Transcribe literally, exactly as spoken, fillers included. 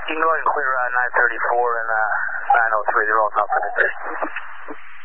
You can go ahead and clear uh, nine thirty-four and uh, nine oh three. They're all top for the day.